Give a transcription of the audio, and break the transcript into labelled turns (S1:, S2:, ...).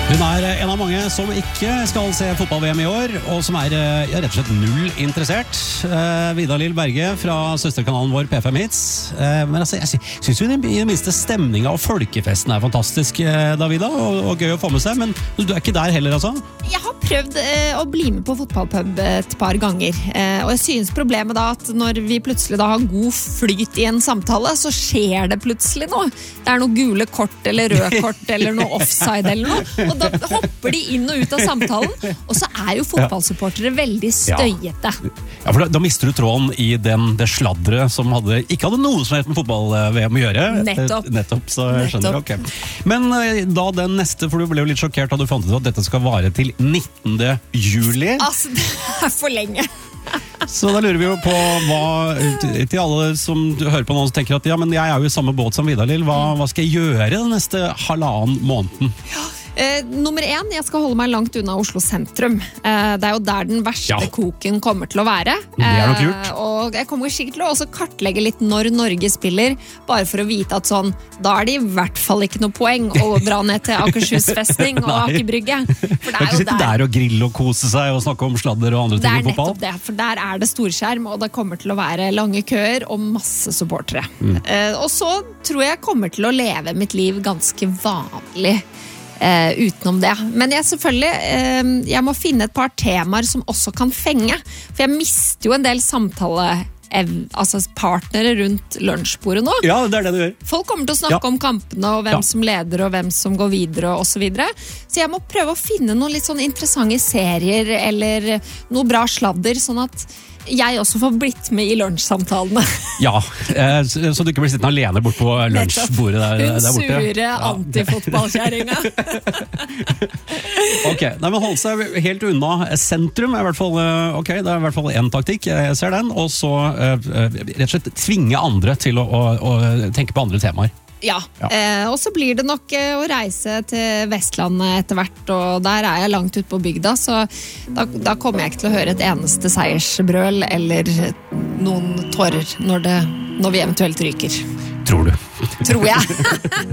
S1: Hun en av mange som ikke skal se fotball-VM i år, og som rett og slett null interessert. Vidar-Lill Berge fra søsterkanalen vår P5 Hits. Men altså, jeg synes jo i det minste stemningen og folkefesten fantastisk, Davida, og gøy å få med seg, men du ikke der heller, altså?
S2: Jeg har prøvd å bli med på fotballpub et par ganger, og jeg synes problemet da at når vi plutselig da har god flyt i en samtale, så skjer det plutselig noe. Det noe gule kort eller røde kort eller noe offside eller noe, og da hopper de inn og ut av samtalen, og så jo fotballsupportere veldig støyete.
S1: Ja, for da mister du tråden i det sladderet som ikke hadde noe som helst med fotball-VM å gjøre. Nettopp, så skjønner jeg, ok. Men da den neste, for du ble jo litt sjokkert da du fant ut at dette skal vare til 19. juli.
S2: Altså, det for lenge.
S1: Så da lurer vi jo på til alle som hører på noen som tenker at ja, men jeg jo i samme båt som Vidar-Lill, hva skal jeg gjøre den neste halvannen måneden?
S2: Nummer 1, jeg skal holde meg langt unna Oslo sentrum. Det jo der den verste koken kommer til å være.
S1: Det nok lurt.
S2: Og jeg kommer sikkert til å også kartlegge litt når Norge spiller, bare for å vite at sånn, da det i hvert fall ikke noe poeng å dra ned til Akershus festning og Aker Brygge. For det
S1: ikke sitte der og grille og kose seg og snakke om sladder og andre ting i fotball.
S2: Det nettopp det, for der det storskjerm, og det kommer til å være lange køer og masse supportere. Og så tror jeg kommer til å leve mitt liv ganske vanlig utenom det. Men jeg må finne et par temaer som også kan fenge, for jeg mister jo en del partnere rundt lunsjbordet nå.
S1: Ja, det det du gjør.
S2: Folk kommer til å snakke om kampene og hvem som leder og hvem som går videre og så videre. Så jeg må prøve å finne noen litt sånn interessante serier eller noe bra sladder, sånn at jeg også får blitt med i lunsjsamtalene. Ja,
S1: så du ikke blir sittende alene bort på lunsjbordet der borte.
S2: Hun sure antifotballkjæringa.
S1: Ok, men holde seg helt unna sentrum i hvert fall, ok, det i hvert fall en taktikk, jeg ser den, og så rett og slett tvinge andre til å tenke på andre temaer.
S2: Ja, og så blir det nok å reise til Vestlandet etter hvert, og der jeg langt ut på bygda, så da kommer jeg ikke til å høre et eneste seiersbrøl eller noen tårer når vi eventuelt ryker.
S1: Tror du?
S2: Tror jeg.